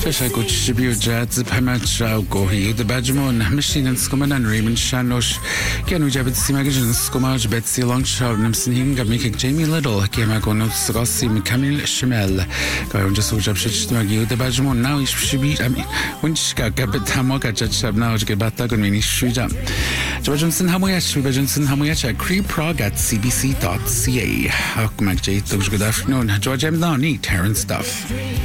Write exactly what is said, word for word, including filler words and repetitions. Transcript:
Fisha go shibu jazz pamacha go hi the badgemon machine and scuman and Raymond Shanosh can we jabit simagin scumage Betsy Longshot Nimson Hinga making Jamie Little came a go no Srossi Camille Schmel go just so jab shit the badgemon now is shibi I mean when she got gabit tamoka jab now get batagon mini shuja Johnson Hamoyash Johnson Hamoyacha Cree Prague at c b c dot c a. How come I good afternoon George M. Downey Terrence Stuff